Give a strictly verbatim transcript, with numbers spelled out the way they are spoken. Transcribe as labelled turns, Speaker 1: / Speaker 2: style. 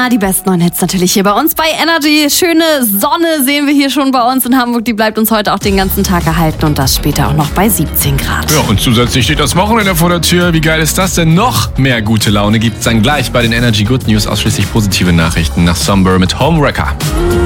Speaker 1: immer die besten neuen Hits natürlich hier bei uns bei Energy. Schöne Sonne sehen wir hier schon bei uns in Hamburg. Die bleibt uns heute auch den ganzen Tag erhalten und das später auch noch bei siebzehn Grad.
Speaker 2: Ja, und zusätzlich steht das Wochenende vor der Tür. Wie geil ist das denn? Noch mehr gute Laune gibt's dann gleich bei den Energy Good News. Ausschließlich positive Nachrichten nach Somber mit Homewrecker.